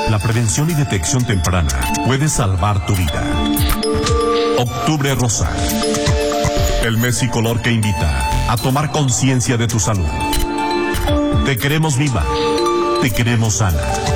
La prevención y detección temprana puede salvar tu vida. Octubre Rosa. El mes y color que invita a tomar conciencia de tu salud. Te queremos viva. Te queremos sana.